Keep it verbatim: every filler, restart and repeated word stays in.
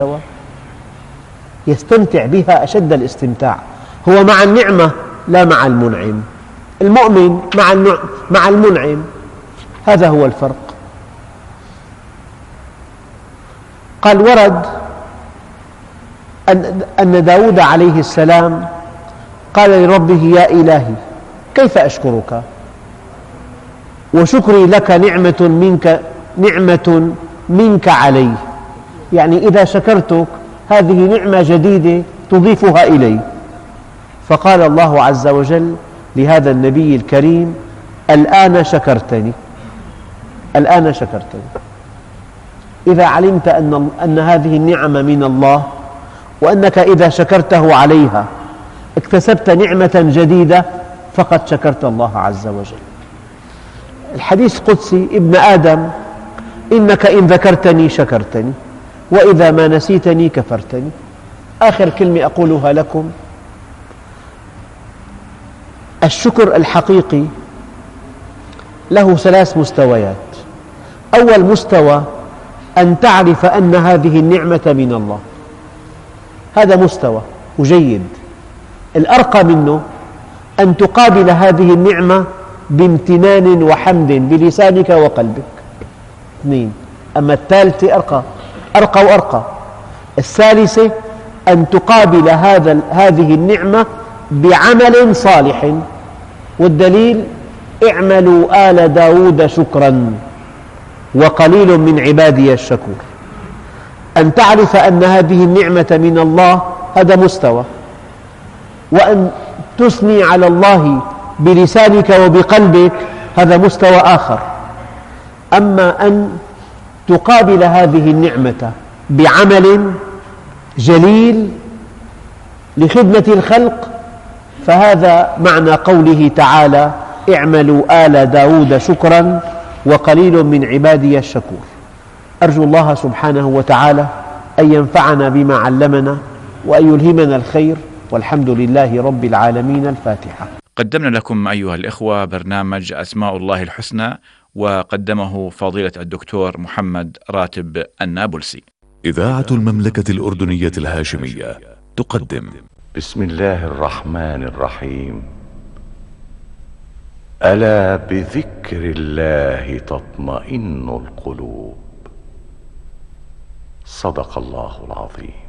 يستمتع بها أشد الاستمتاع، هو مع النعمة لا مع المنعم. المؤمن مع مع المنعم، هذا هو الفرق. قال ورد أن داود عليه السلام قال لربه: يا إلهي كيف أشكرك وشكري لك نعمة منك, نعمة منك علي، يعني إذا شكرتك هذه نعمة جديدة تضيفها إلي. فقال الله عز وجل لهذا النبي الكريم: الآن شكرتني، الآن شكرتني. إذا علمت أن, أن هذه النعمة من الله، وأنك إذا شكرته عليها اكتسبت نعمة جديدة، فقد شكرت الله عز وجل. الحديث القدسي: ابن آدم إنك إن ذكرتني شكرتني، وإذا ما نسيتني كفرتني. آخر كلمة أقولها لكم: الشكر الحقيقي له ثلاث مستويات. أول مستوى أن تعرف أن هذه النعمة من الله، هذا مستوى وجيد. الأرقى منه أن تقابل هذه النعمة بامتنان وحمد بلسانك وقلبك. اثنين. أما الثالثة أرقى أرقى وأرقى. الثالثة أن تقابل هذا هذه النعمة بعمل صالح، والدليل: اعملوا آل داود شكرا وقليل من عبادي الشكور. أن تعرف أن هذه النعمة من الله، هذا مستوى، وأن تثني على الله بلسانك وبقلبك، هذا مستوى آخر. أما أن تقابل هذه النعمة بعمل جليل لخدمة الخلق، فهذا معنى قوله تعالى: اعملوا آل داود شكرا وقليل من عبادي الشكور. أرجو الله سبحانه وتعالى أن ينفعنا بما علمنا وأن يلهمنا الخير، والحمد لله رب العالمين. الفاتحة. قدمنا لكم أيها الإخوة برنامج أسماء الله الحسنى، وقدمه فضيلة الدكتور محمد راتب النابلسي. إذاعة المملكة الأردنية الهاشمية تقدم بسم الله الرحمن الرحيم. ألا بذكر الله تطمئن القلوب. صدق الله العظيم.